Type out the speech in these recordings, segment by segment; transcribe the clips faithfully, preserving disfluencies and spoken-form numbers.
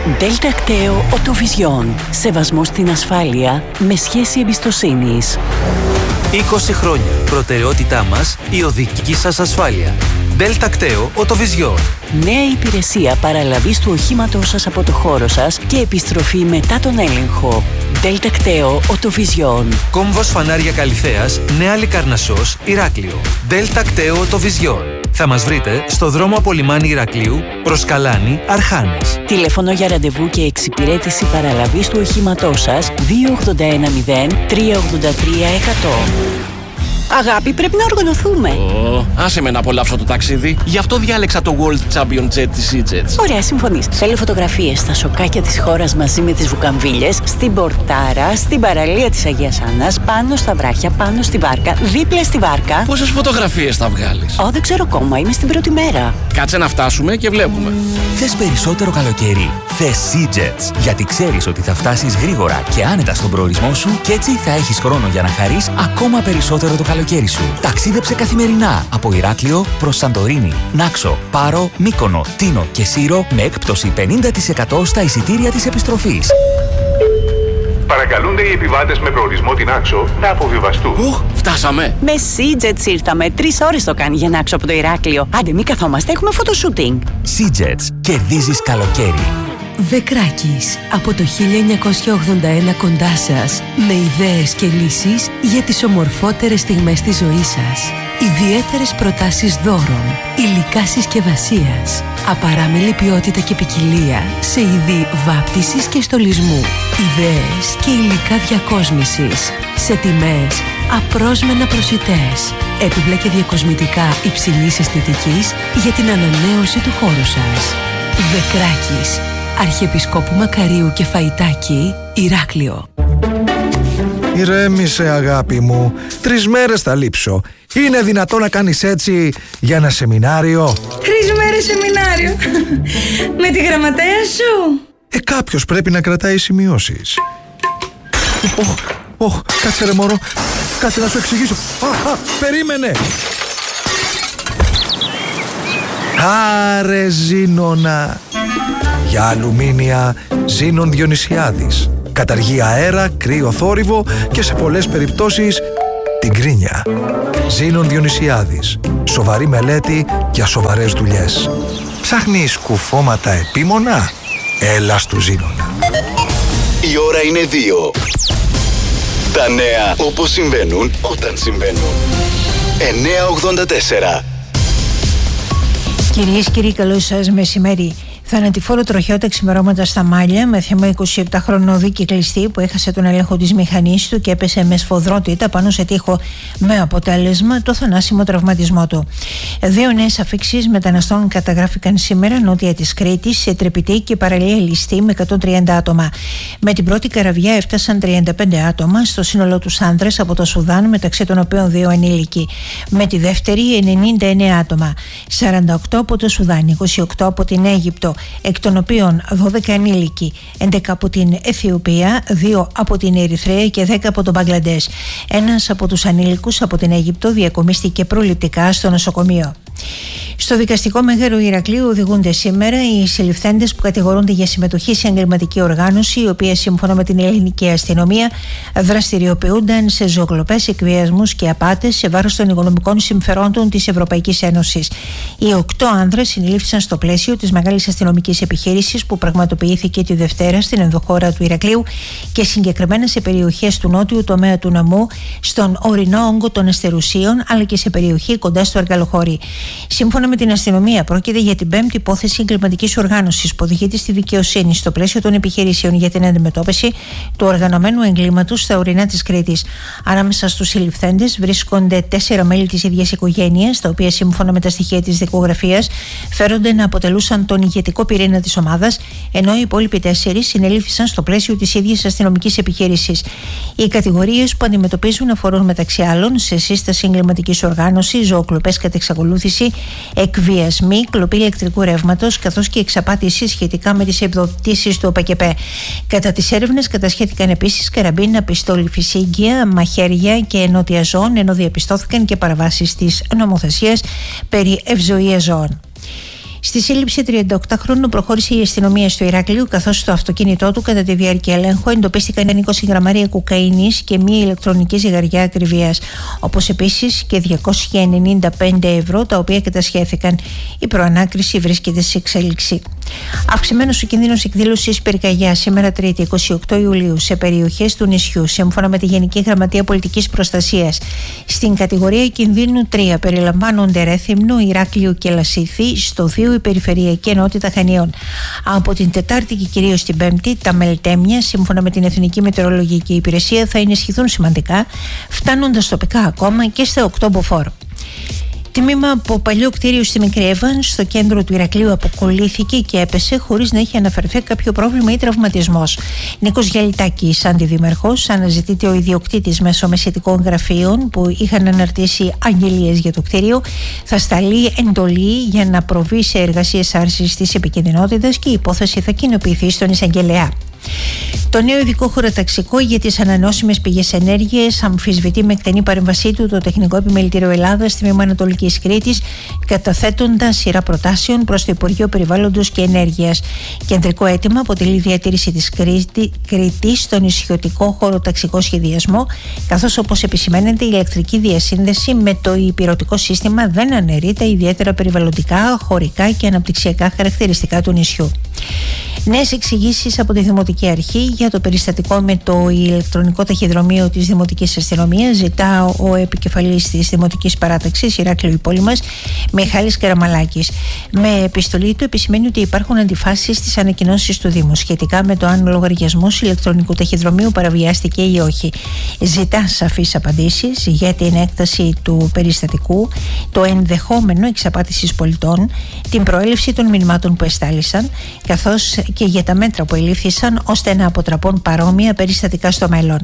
Delta Acteo Autovision. Σεβασμό στην ασφάλεια με σχέση εμπιστοσύνης. είκοσι χρόνια. Προτεραιότητά μας η οδική σας ασφάλεια. Delta Acteo Autovision. Νέα υπηρεσία παραλαβής του οχήματός σας από το χώρο σας και επιστροφή μετά τον έλεγχο. Delta Acteo Autovision. Κόμβος Φανάρια Καλυθέας, Νέα Λικαρνασσός, Ηράκλειο. Delta Acteo Autovision. Θα μας βρείτε στο δρόμο από λιμάνι Ηρακλείου προς Καλάνη, Αρχάνες. Τηλέφωνο για ραντεβού και εξυπηρέτηση παραλαβής του οχήματός σας δύο οκτώ ένα μηδέν τρία ογδόντα τρία εκατό. Αγάπη, πρέπει να οργανωθούμε. Oh, άσε με να απολαύσω το ταξίδι. Γι' αυτό διάλεξα το World Champion Jet της EasyJet. Ωραία, συμφωνείς. Θέλω φωτογραφίες στα σοκάκια της χώρας μαζί με τις βουκαμβίλες, στην Πορτάρα, στην παραλία της Αγίας Άννας, πάνω στα βράχια, πάνω στη βάρκα, δίπλα στη βάρκα. Πόσες φωτογραφίες θα βγάλεις? Ω, δεν ξέρω ακόμα, είμαι στην πρώτη μέρα. Κάτσε να φτάσουμε και βλέπουμε. Θες περισσότερο καλοκαίρι? Θες EasyJet. Γιατί ξέρεις ότι θα φτάσεις γρήγορα και άνετα στον προορισμό σου και έτσι θα έχεις χρόνο για να χαρείς ακόμα περισσότερο το καλοκαίρι σου. Ταξίδεψε καθημερινά από Ηράκλειο προς Σαντορίνη, Νάξο, Πάρο, Μύκονο, Τίνο και Σύρο με έκπτωση πενήντα τοις εκατό στα εισιτήρια της επιστροφής. Παρακαλούνται οι επιβάτες με προορισμό την Άξο να αποβιβαστούν. Οχ, φτάσαμε. Με EasyJet ήρθαμε. Τρεις ώρες το κάνει για να Άξο από το Ηράκλειο. Άντε, μη καθόμαστε, έχουμε φωτοσούτινγκ. EasyJet. Κερδίζεις καλοκαίρι. Δεκράκης, από το χίλια εννιακόσια ογδόντα ένα κοντά σας, με ιδέες και λύσεις για τις ομορφότερες στιγμές της ζωής σας. Ιδιαίτερες προτάσεις δώρων, υλικά συσκευασίας, απαράμιλη ποιότητα και ποικιλία σε είδη βάπτισης και στολισμού, ιδέες και υλικά διακόσμησης, σε τιμές απρόσμενα προσιτές, έπιπλα και διακοσμητικά υψηλής αισθητικής για την ανανέωση του χώρου σας. Δεκράκης, Αρχιεπισκόπου Μακαρίου και Φαϊτάκη, Ηράκλειο. Ηρέμησε, αγάπη μου. Τρεις μέρες θα λείψω. Είναι δυνατό να κάνεις έτσι για ένα σεμινάριο? Τρεις μέρες σεμινάριο? Με τη γραμματέα σου? Ε, κάποιος πρέπει να κρατάει σημειώσεις. Οχ, οχ, κάτσε ρε μωρό. Κάτσε να σου εξηγήσω. Α, α, περίμενε. Άρε Ζήνονα. Για αλουμίνια Ζήνων Διονυσιάδης. Καταργεί αέρα, κρύο θόρυβο και σε πολλές περιπτώσεις την κρίνια. Ζήνων Διονυσιάδης. Σοβαρή μελέτη για σοβαρές δουλειές. Ψάχνεις κουφώματα επίμονα? Έλα στου Ζήνονα. Η ώρα είναι δύο. Τα νέα όπως συμβαίνουν όταν συμβαίνουν. εννιά ογδόντα τέσσερα. Κυρίες και κύριοι, καλό σας μεσημέρι. Θανατηφόρο τροχαίο τα ξημερώματα στα Μάλια με θύμα εικοσιεπτάχρονο κυκλιστή που έχασε τον έλεγχο της μηχανής του και έπεσε με σφοδρότητα πάνω σε τοίχο με αποτέλεσμα το θανάσιμο τραυματισμό του. Δύο νέες αφήξεις μεταναστών καταγράφηκαν σήμερα νότια της Κρήτης σε Τρεπιτή και παραλία Ληστή με εκατόν τριάντα άτομα. Με την πρώτη καραβιά έφτασαν τριάντα πέντε άτομα, στο σύνολό τους άνδρες από το Σουδάν, μεταξύ των οποίων δύο ανήλικοι. Με τη δεύτερη ενενήντα εννέα άτομα, σαράντα οκτώ από το Σουδάν, είκοσι οκτώ από την Αίγυπτο, εκ των οποίων δώδεκα ανήλικοι, έντεκα από την Αιθιοπία, δύο από την Ερυθρέα και δέκα από τον Μπαγκλαντές. Ένας από τους ανήλικους από την Αίγυπτο διακομίστηκε προληπτικά στο νοσοκομείο. Στο δικαστικό μέγαρο Ηρακλείου οδηγούνται σήμερα οι συλληφθέντες που κατηγορούνται για συμμετοχή σε εγκληματική οργάνωση, η οποία σύμφωνα με την ελληνική αστυνομία δραστηριοποιούνταν σε ζωοκλοπές, εκβιασμούς και απάτες σε βάρος των οικονομικών συμφερόντων της Ευρωπαϊκής Ένωσης. Οι οκτώ άνδρες συνελήφθησαν στο πλαίσιο της μεγάλης αστυνομικής επιχείρησης που πραγματοποιήθηκε τη Δευτέρα στην ενδοχώρα του Ηρακλείου και συγκεκριμένα σε περιοχές του νότιου τομέα του Ναμού, στον ορεινό όγκο των Αστερουσίων, αλλά και σε περιοχή κοντά στο Αργαλοχώρι. Σύμφωνα με την αστυνομία, πρόκειται για την πέμπτη υπόθεση εγκληματικής οργάνωσης που οδηγείται στη δικαιοσύνη στο πλαίσιο των επιχειρήσεων για την αντιμετώπιση του οργανωμένου εγκλήματος στα ορεινά της Κρήτης. Ανάμεσα στους συλληφθέντες βρίσκονται τέσσερα μέλη της ίδιας οικογένειας, τα οποία σύμφωνα με τα στοιχεία της δικογραφίας φέρονται να αποτελούσαν τον ηγετικό πυρήνα της ομάδας, ενώ οι υπόλοιποι τέσσερις συνελήφθησαν στο πλαίσιο της ίδιας αστυνομικής επιχείρησης. Οι κατηγορίες που αντιμετωπίζουν αφορούν μεταξύ άλλων σε σύσταση εγκληματικής οργάνωσης, ζωοκλοπές κατά εξακολούθηση, εκβιασμοί, κλοπή ηλεκτρικού ρεύματος καθώς και εξαπάτηση σχετικά με τις επιδοτήσεις του ΟΠΑΚΕΠΕ. Κατά τις έρευνες κατασχέθηκαν επίσης καραμπίνα, πιστόλι φυσίγγια, μαχαίρια και ενότια ζώων, ενώ διαπιστώθηκαν και παραβάσεις της νομοθεσίας περί ευζοίας ζώων. Στη σύλληψη τριανταοκτάχρονου προχώρησε η αστυνομία στο Ηράκλειο, καθώς στο αυτοκίνητό του κατά τη διάρκεια ελέγχου εντοπίστηκαν είκοσι γραμμάρια κοκαίνης και μία ηλεκτρονική ζυγαριά ακριβίας, όπως επίσης και διακόσια ενενήντα πέντε ευρώ, τα οποία κατασχέθηκαν. Η προανάκριση βρίσκεται σε εξέλιξη. Αυξημένος ο κίνδυνος εκδήλωσης πυρκαγιάς σήμερα Τρίτη είκοσι οκτώ Ιουλίου σε περιοχές του νησιού, σύμφωνα με τη Γενική Γραμματεία Πολιτικής Προστασίας. Στην κατηγορία κινδύνου τρία περιλαμβάνονται Ρέθυμνο, Ηράκλειο και Λασίθι, στο δύο η Περιφερειακή Ενότητα Χανίων. Από την Τετάρτη και κυρίως την Πέμπτη, τα μελτέμια, σύμφωνα με την Εθνική Μετεωρολογική Υπηρεσία, θα ενισχυθούν σημαντικά, φτάνοντας τοπικά ακόμα και στα οκτώ μποφόρ. Τμήμα από παλιό κτίριο στη Μικρή Εύαν, στο κέντρο του Ηρακλείου, αποκολλήθηκε και έπεσε χωρίς να έχει αναφερθεί κάποιο πρόβλημα ή τραυματισμός. Νίκος Γιαλιτάκης, αντιδήμαρχος, αναζητείται ο ιδιοκτήτης μέσω μεσαιτικών γραφείων που είχαν αναρτήσει αγγελίες για το κτίριο. Θα σταλεί εντολή για να προβεί σε εργασίες άρσης της επικινδυνότητας και η υπόθεση θα κοινοποιηθεί στον εισαγγελέα. Το νέο ειδικό χωροταξικό για τις ανανεώσιμες πηγές ενέργειας αμφισβητεί με εκτενή παρέμβασή του το Τεχνικό Επιμελητήριο Ελλάδας τμήμα Ανατολικής Κρήτης, καταθέτοντας σειρά προτάσεων προς το Υπουργείο Περιβάλλοντος και Ενέργειας. Κεντρικό αίτημα αποτελεί η διατήρηση της Κρήτης στον νησιωτικό χωροταξικό σχεδιασμό, καθώς, όπως επισημαίνεται, η ηλεκτρική διασύνδεση με το ηπειρωτικό σύστημα δεν αναιρεί τα ιδιαίτερα περιβαλλοντικά, χωρικά και αναπτυξιακά χαρακτηριστικά του νησιού. Νέες εξηγήσεις από τη Δημοτική Αρχή για το περιστατικό με το ηλεκτρονικό ταχυδρομείο της Δημοτικής Αστυνομίας ζητά ο επικεφαλής της Δημοτικής Παράταξης Ηράκλειο Υπόλοιμας, Μιχάλης Καραμαλάκης. Με επιστολή του επισημαίνει ότι υπάρχουν αντιφάσεις στις ανακοινώσεις του Δήμου σχετικά με το αν ο λογαριασμός ηλεκτρονικού ταχυδρομείου παραβιάστηκε ή όχι. Ζητά σαφείς απαντήσεις για την έκταση του περιστατικού, το ενδεχόμενο εξαπάτησης πολιτών, την προέλευση των μηνυμάτων που εστάλησαν, καθώς και για τα μέτρα που ελήφθησαν ώστε να αποτραπούν παρόμοια περιστατικά στο μέλλον.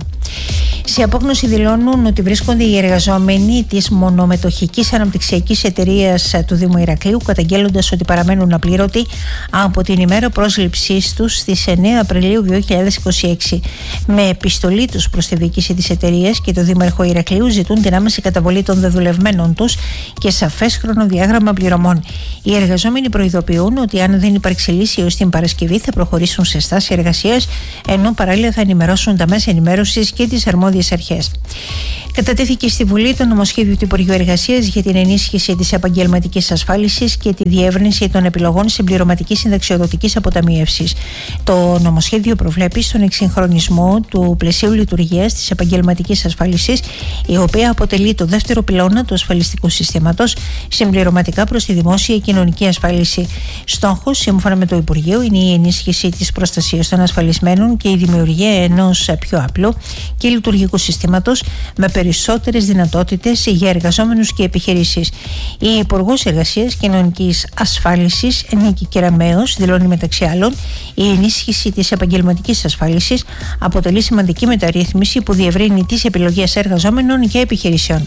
Σε απόγνωση δηλώνουν ότι βρίσκονται οι εργαζόμενοι της μονομετοχικής αναπτυξιακής εταιρείας του Δήμου Ηρακλείου, καταγγέλλοντας ότι παραμένουν απλήρωτοι από την ημέρα πρόσληψής τους στις εννέα Απριλίου δύο χιλιάδες είκοσι έξι. Με επιστολή τους προς τη διοίκηση της εταιρείας και το Δήμαρχο Ηρακλείου ζητούν την άμεση καταβολή των δεδουλευμένων τους και σαφές χρονοδιάγραμμα πληρωμών. Οι εργαζόμενοι προειδοποιούν ότι αν δεν υπάρξει λύση έως την Παρασκευή θα προχωρήσουν σε στάση εργασίας, ενώ παράλληλα θα ενημερώσουν τα μέσα ενημέρωσης και τις αρμόδιες αρχές. Κατατέθηκε στη Βουλή το νομοσχέδιο του Υπουργείου Εργασίας για την ενίσχυση της επαγγελματικής ασφάλισης και τη διεύρυνση των επιλογών συμπληρωματικής συνταξιοδοτικής αποταμίευσης. Το νομοσχέδιο προβλέπει στον εξυγχρονισμό του πλαισίου λειτουργίας της επαγγελματικής ασφάλισης, η οποία αποτελεί το δεύτερο πυλώνα του ασφαλιστικού συστήματος, συμπληρωματικά προς τη δημόσια κοινωνική ασφάλιση. Στόχος, σύμφωνα με το Υπουργείο, είναι η ενίσχυση της προστασίας των ασφαλισμένων και η δημιουργία ενός πιο απλού και λειτουργικού συστήματος με περισσότερες δυνατότητες για εργαζόμενους και επιχειρήσεις. Η Υπουργός Εργασίας και Κοινωνικής Ασφάλισης, Νίκη Κεραμέως, δηλώνει μεταξύ άλλων: η ενίσχυση της επαγγελματικής ασφάλισης αποτελεί σημαντική μεταρρύθμιση που διευρύνει τις επιλογές εργαζόμενων και επιχειρήσεων.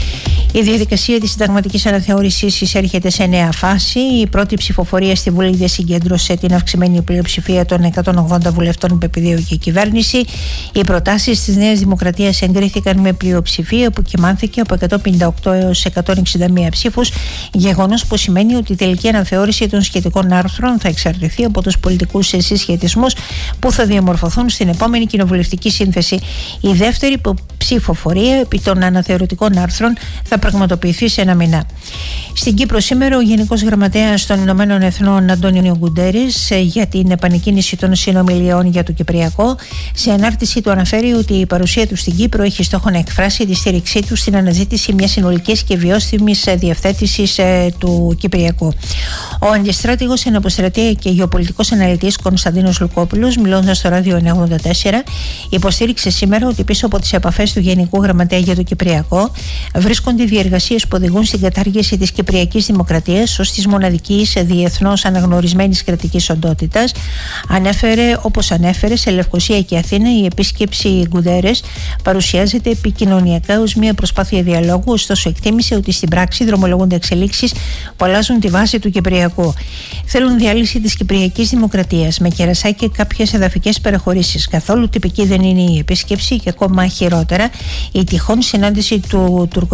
Η διαδικασία της συνταγματικής αναθεώρησης εισέρχεται σε νέα φάση. Η πρώτη ψηφοφορία στη Βουλή δεν συγκέντρωσε την αυξημένη πλειοψηφία των εκατόν ογδόντα βουλευτών που επιδίωκε η κυβέρνηση. Οι προτάσεις της Νέας Δημοκρατίας εγκρίθηκαν με πλειοψηφία που κυμάνθηκε από εκατόν πενήντα οκτώ έως εκατόν εξήντα μία ψήφους, γεγονός που σημαίνει ότι η τελική αναθεώρηση των σχετικών άρθρων θα εξαρτηθεί από τους πολιτικούς συσχετισμούς που θα διαμορφωθούν στην επόμενη κοινοβουλευτική σύνθεση. Η δεύτερη ψηφοφορία επί των αναθεωρητικών άρθρων θα πραγματοποιηθεί σε ένα μήνα. Στην Κύπρο σήμερα ο Γενικός Γραμματέας των Ηνωμένων Εθνών Αντώνιο Γκουντέρες για την επανεκκίνηση των συνομιλιών για το Κυπριακό, σε ανάρτηση του αναφέρει ότι η παρουσία του στην Κύπρο έχει στόχο να εκφράσει τη στήριξή του στην αναζήτηση μιας συνολικής και βιώσιμης διευθέτησης του Κυπριακού. Ο αντιστράτηγος εναποστρατεία και γεωπολιτικός αναλυτής Κωνσταντίνος Λουκόπουλος, μιλώντας στο ράδιο εννιακόσια ογδόντα τέσσερα, υποστήριξε σήμερα ότι πίσω από τις επαφές του Γενικού Γραμματέα για το Κυπριακό βρίσκονται διεργασίες που οδηγούν στην κατάργηση της Κυπριακής Δημοκρατίας ως της μοναδικής διεθνώς αναγνωρισμένης κρατικής οντότητας. Ανέφερε, όπως ανέφερε, σε Λευκοσία και Αθήνα η επίσκεψη Γκουντέρες παρουσιάζεται επικοινωνιακά ως μια προσπάθεια διαλόγου, ωστόσο εκτίμησε ότι στην πράξη δρομολογούνται εξελίξεις που αλλάζουν τη βάση του Κυπριακού. Θέλουν διάλυση της Κυπριακής Δημοκρατίας με κερασά και κάποιες εδαφικές παραχωρήσεις. Καθόλου τυπική δεν είναι η επίσκεψη και ακόμα χειρότερα η τυχόν συνάντηση του τουρκοκύπριου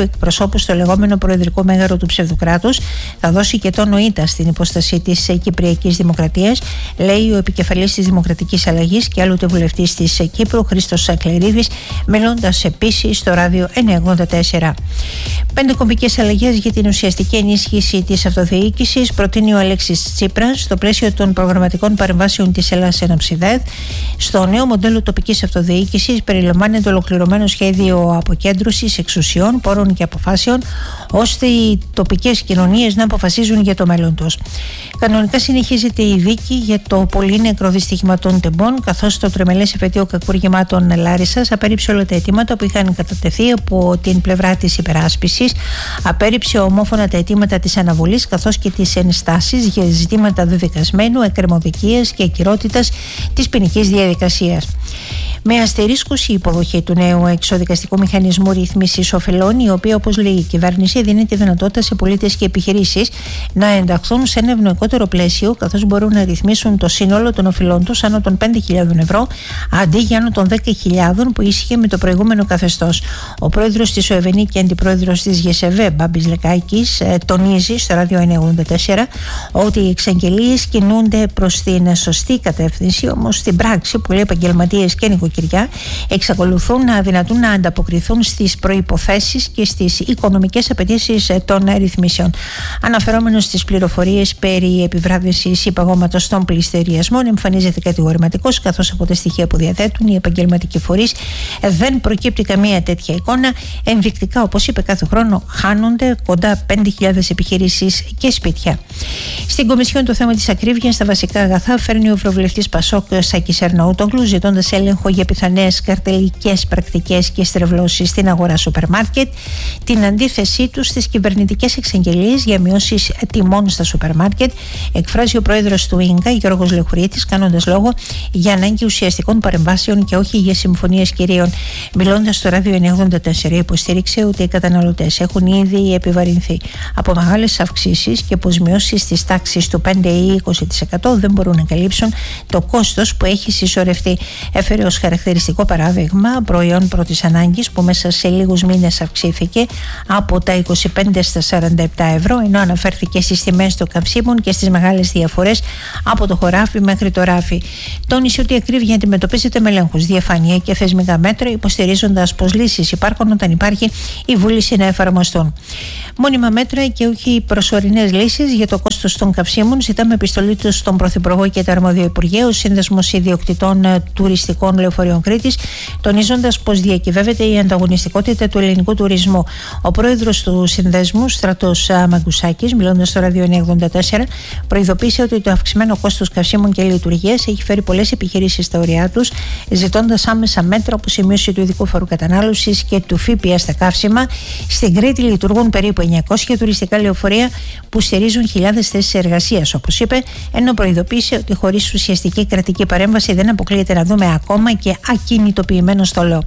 εκπροσώπου στο λεγόμενο προεδρικό μέγαρο του ψευδοκράτους. Θα δώσει και τόνο ήττα στην υπόσταση της Κυπριακής Δημοκρατίας, λέει ο επικεφαλής της Δημοκρατικής Αλλαγής και άλλοτε βουλευτής της Κύπρου, Χρήστος Κλερίδης, μιλώντας επίσης στο ράδιο εννιακόσια ογδόντα τέσσερα. Πέντε κομβικές αλλαγές για την ουσιαστική ενίσχυση της αυτοδιοίκησης προτείνει ο Αλέξης Τσίπρας στο πλαίσιο των προγραμματικών παρεμβάσεων της Ελλάδας Εναψιδέδ. Στο νέο μοντέλο τοπικής αυτοδιοίκησης περιλαμβάνεται ολοκληρωμένο σχέδιο αποκέντρωσης εξουσιών, πόρων και αποφάσεων, ώστε οι τοπικές κοινωνίες να αποφασίζουν για το μέλλον τους. Κανονικά συνεχίζεται η δίκη για το πολύνεκρο δυστύχημα των Τεμπών, καθώς το τρεμελές εφετείο κακούργημα των Λάρισσας απέρριψε όλα τα αιτήματα που είχαν κατατεθεί από την πλευρά της υπεράσπισης, απέρριψε ομόφωνα τα αιτήματα της αναβολής καθώς και τις ενστάσεις για ζητήματα δεδικασμένου, εκκρεμωδικίας και ακυρότητας της ποινικής διαδικασίας. Με αστερίσκωση η υποδοχή του νέου εξοδικαστικού μηχανισμού ρύθμισης οφελών, η οποία, όπως λέει η κυβέρνηση, δίνει τη δυνατότητα σε πολίτες και επιχειρήσεις να ενταχθούν σε ένα ευνοϊκότερο πλαίσιο, καθώς μπορούν να ρυθμίσουν το σύνολο των οφειλών τους άνω των πέντε χιλιάδες ευρώ αντί για άνω των δέκα χιλιάδες που ίσχυε με το προηγούμενο καθεστώς. Ο πρόεδρος της ΟΕΒΕΝΗ και αντιπρόεδρος της ΓΕΣΕΒΕ, Μπάμπης Λεκάκης, τονίζει στο ράδιο εννιακόσια ογδόντα τέσσερα ότι οι εξαγγελίες κινούνται προς την σωστή κατεύθυνση, όμως στην πράξη πολλοί επαγγελματίες και νοικοκυριά εξακολουθούν να αδυνατούν να ανταποκριθούν στις προϋποθέσεις και στις οικονομικές απαιτήσεις των ρυθμίσεων. Αναφερόμενος στις πληροφορίες περί επιβράδυνσης υπαγώματος των πληστηριασμών, εμφανίζεται κατηγορηματικός, καθώς από τα στοιχεία που διαθέτουν οι επαγγελματικοί φορείς δεν προκύπτει καμία τέτοια εικόνα. Ενδεικτικά, όπως είπε, κάθε χρόνο χάνονται κοντά πέντε χιλιάδες επιχειρήσεις και σπίτια. Στην Κομισιόν το θέμα της ακρίβειας στα βασικά αγαθά φέρνει ο ευρωβουλευτής Πασόκ Σάκης Ερναούτογλου, ζητώντας έλεγχο για πιθανές καρτελικές πρακτικές και στρεβλώσεις στην αγορά σούπερ μάρκετ, την αντίθεσή του στις κυβερνητικές εξαγγελίες για μειώσεις τιμών στα σούπερ μάρκετ. Εκφράζει ο πρόεδρος του ίνκα, Γιώργος Λεχουρίτης, κάνοντας λόγο για ανάγκη ουσιαστικών παρεμβάσεων και όχι για συμφωνίες κυρίων. Μιλώντας στο ράδιο εννιακόσια ογδόντα τέσσερα, υποστήριξε ότι οι καταναλωτές έχουν ήδη επιβαρυνθεί από μεγάλες αυξήσεις και πως μειώσεις της τάξης του πέντε ή είκοσι τοις εκατό δεν μπορούν να καλύψουν το κόστος που έχει συσσωρευτεί. Έφερε ως χαρακτηριστικό παράδειγμα προϊόν πρώτης ανάγκης που μέσα σε λίγους μήνες αυξήθηκε από τα είκοσι πέντε στα σαράντα επτά ευρώ, ενώ αναφέρθηκε στις τιμές των καυσίμων και στις μεγάλες διαφορές από το χωράφι μέχρι το ράφι. Τόνισε ότι η ακρίβεια αντιμετωπίζεται με ελέγχους, διαφάνεια και θεσμικά μέτρα, υποστηρίζοντας πως λύσεις υπάρχουν όταν υπάρχει η βούληση να εφαρμοστούν. Μόνιμα μέτρα και όχι προσωρινές λύσεις για το κόστος των καυσίμων, ζητάμε επιστολή του στον Πρωθυπουργό και το Αρμόδιο Υπουργείο, ο Σύνδεσμος Ιδιοκτητών Τουριστικών Λεωφορείων Κρήτης, τονίζοντας πως διακυβεύεται η ανταγωνιστικότητα του ελληνικού τουρισμού. Ο πρόεδρος του Συνδέσμου, Στράτος Μαγκουσάκης, μιλώντας στο ράδιο εννιακόσια ογδόντα τέσσερα, προειδοποίησε ότι το αυξημένο κόστος καυσίμων και λειτουργίας έχει φέρει πολλές επιχειρήσεις στα ωριά τους, ζητώντας άμεσα μέτρα όπως η μείωση του ειδικού φόρου κατανάλωσης και του ΦΠΑ στα καύσιμα. Στην Κρήτη λειτουργούν περίπου εννιακόσια τουριστικά λεωφορεία που στηρίζουν χιλιάδες θέσεις εργασίας, όπως είπε, ενώ προειδοποίησε ότι χωρίς ουσιαστική κρατική παρέμβαση δεν αποκλείεται να δούμε ακόμα και ακινητοποιημένο στόλο.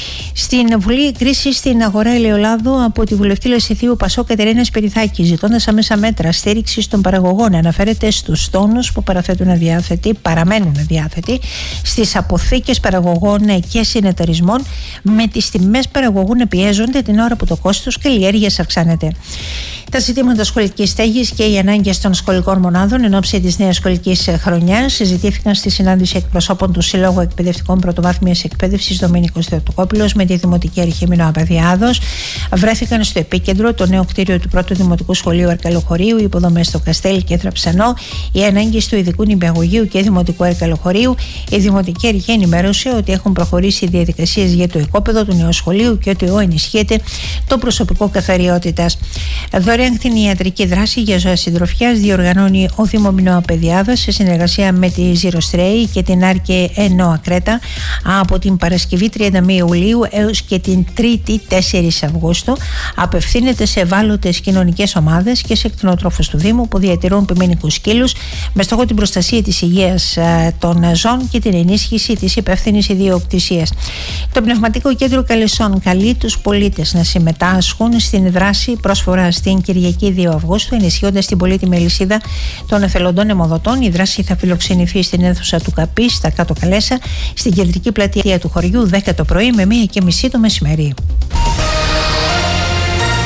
Στην Βουλή, κρίση στην αγορά ελαιολάδου από τη βουλευτή Λεσιθίου Πασό Κατερίνα Σπυριδάκη, ζητώντας άμεσα μέτρα στήριξη των παραγωγών. Αναφέρεται στους τόνους που παραθέτουν αδιάθετοι, παραμένουν αδιάθετοι, στις αποθήκες παραγωγών και συνεταιρισμών, με τις τιμές παραγωγού να πιέζονται την ώρα που το κόστος καλλιέργειας αυξάνεται. Τα ζητήματα σχολικής στέγης και οι ανάγκες των σχολικών μονάδων εν ώψη της νέας σχολικής χρονιάς συζητήθηκαν στη συνάντηση εκπροσώπων του Συλλόγου Εκπαιδευτικών Πρωτοβάθμιας Εκπαίδευσης Δομήνικος Θεοτοκόπουλος με τη Δημοτική Αρχή Μινωαπαδιάδος. Βρέθηκαν στο επίκεντρο το νέο κτίριο του πρώτου Δημοτικού Σχολείου Αρκαλοχωρίου, οι υποδομές στο Καστέλ και Θραψανό, οι ανάγκες του ειδικού νηπιαγωγείου και Δημοτικού Αρκαλοχωρίου. Η Δημοτική Αρχή ενημέρωσε ότι έχουν προχωρήσει οι διαδικασίες για το οικόπεδο του νέου σχολείου και ότι ενισχύεται το προσωπικό καθαριότητας. Δωρεάν κτηνιατρική δράση για ζώα συντροφιάς διοργανώνει ο Δήμο Μινωαπαδιάδος σε συνεργασία με τη Ζηροστρέη και την Άρκε Ενόα Κρέτα από την Παρασκευή τριάντα μία Ιουλίου έως και την Τρίτη τέσσερις Αυγούστου. Απευθύνεται σε ευάλωτες κοινωνικές ομάδες και σε κτηνοτρόφους του Δήμου που διατηρούν ποιμήνικους σκύλους με στόχο την προστασία της υγείας των ζώων και την ενίσχυση της υπεύθυνης ιδιοκτησίας. Το Πνευματικό Κέντρο Καλεσών καλεί τους πολίτες να συμμετάσχουν στην δράση πρόσφορα στην Κυριακή δύο Αυγούστου, ενισχύοντας την πολύτιμη αλυσίδα των εθελοντών αιμοδοτών. Η δράση θα φιλοξενηθεί στην αίθουσα του Καπί, στα Κάτω Καλέσα, στην κεντρική πλατεία του χωριού, δέκα το πρωί με μία και μισή το μεσημέρι.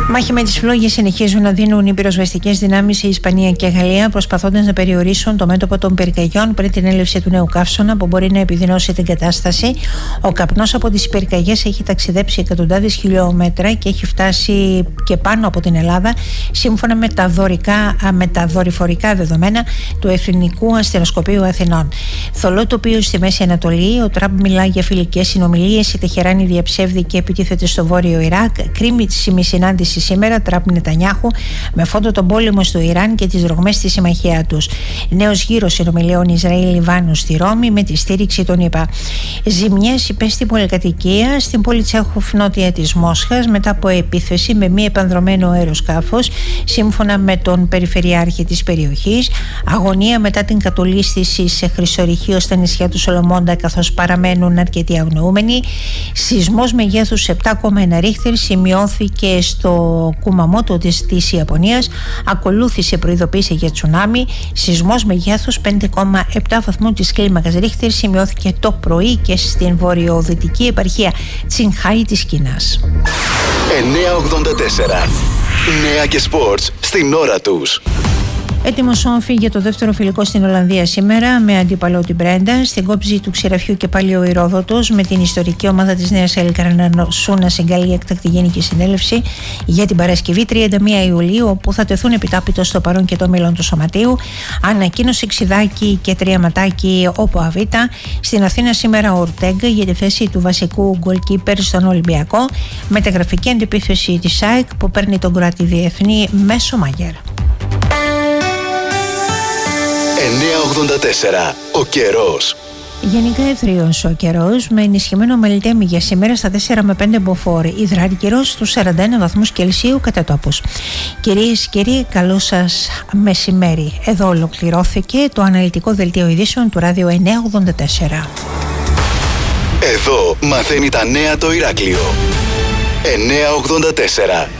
Μάχη με τις φλόγες συνεχίζουν να δίνουν οι πυροσβεστικές δυνάμεις σε Ισπανία και Γαλλία, προσπαθώντας να περιορίσουν το μέτωπο των πυρκαγιών πριν την έλευση του νέου καύσωνα που μπορεί να επιδεινώσει την κατάσταση. Ο καπνός από τις πυρκαγιές έχει ταξιδέψει εκατοντάδες χιλιόμετρα και έχει φτάσει και πάνω από την Ελλάδα, σύμφωνα με τα, δωρικά, με τα δορυφορικά δεδομένα του Εθνικού Αστεροσκοπείου Αθηνών. Θολό τοπίο στη Μέση Ανατολή. Ο Τραμπ μιλά για φιλικές συνομιλίες. Η Τεχεράνη διαψεύδει και επιτίθεται στο βόρειο Ιράκ. Κρίμησιμη συνάντηση σήμερα Τραμπ Νετανιάχου με φόντο τον πόλεμο στο Ιράν και τις ρογμές στη συμμαχία τους. Νέος γύρος συνομιλιών Ισραήλ-Λιβάνου στη Ρώμη με τη στήριξη των ΗΠΑ. Ζημιές υπέστη πολυκατοικία στην πόλη Τσέχοφ νότια της Μόσχας μετά από επίθεση με μη επανδρωμένο αεροσκάφος, σύμφωνα με τον περιφερειάρχη της περιοχής. Αγωνία μετά την κατολίσθηση σε χρυσορυχείο στα νησιά του Σολομόντα, καθώς παραμένουν αρκετοί αγνοούμενοι. Σεισμός μεγέθους επτά κόμμα ένα ρίχτερ σημειώθηκε στο Κουμαμότο της, της Ιαπωνίας. Ακολούθησε προειδοποίηση για τσουνάμι. Σεισμός μεγέθους πέντε κόμμα επτά βαθμού της κλίμακας ρίχτερ σημειώθηκε το πρωί και στην βορειοδυτική επαρχία Τσινχάι της Κίνας. εννιακόσια ογδόντα τέσσερα. Νέα και σπορτς στην ώρα τους. Έτοιμος ο Όφη για το δεύτερο φιλικό στην Ολλανδία σήμερα με αντίπαλο την Μπρέντα. Στην κόψη του ξηραφιού και πάλι ο Ηρόδοτος με την ιστορική ομάδα της Νέας Ελ Καρνασού να συγκαλεί έκτακτη γενική συνέλευση για την Παρασκευή τριάντα μία Ιουλίου, όπου θα τεθούν επιτάπητο στο παρόν και το μέλλον του Σωματείου. Ανακοίνωσε Ξιδάκη και Τριαματάκη όπου Αβίτα. Στην Αθήνα σήμερα ο Ορτέγκα για τη θέση του βασικού γκολκίπερ στον Ολυμπιακό. Μεταγραφική αντιπίθεση της ΑΕΚ που παίρνει τον Κροατή διεθνή μέσω Μάγερ. εννιακόσια ογδόντα τέσσερα. Ο καιρός. Γενικά εύθριος ο καιρός με ενισχυμένο μελτέμι για σήμερα στα τέσσερα με πέντε μποφόρ. Υδράρη καιρός στους σαράντα ένα βαθμούς Κελσίου κατά τόπους. Κυρίες και κύριοι, καλό σας μεσημέρι. Εδώ ολοκληρώθηκε το αναλυτικό δελτίο ειδήσεων του Ράδιο εννιακόσια ογδόντα τέσσερα. Εδώ μαθαίνει τα νέα το Ηράκλειο. εννιακόσια ογδόντα τέσσερα.